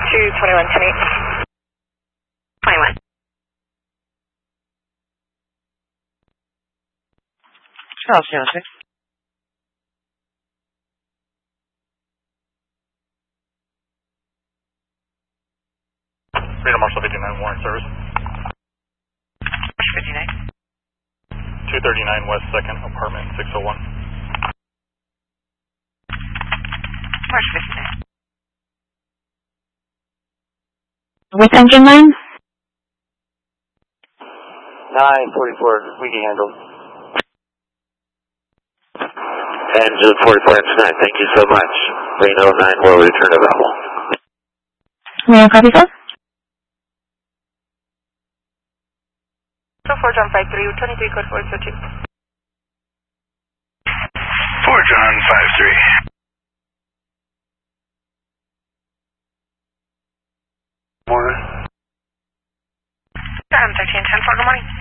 21, 21. Charles, Genesis. Freedom Marshal 59 warrant service. 59. 239 West 2nd, apartment 601. March 59. With engine line? 944, we can handle. Engine 44 inch 9, thank you so much. Reno 9 will return available. May I copy, sir? So 4 John 53, 23 code 402. 4 John 53. I'm 1310 for good morning.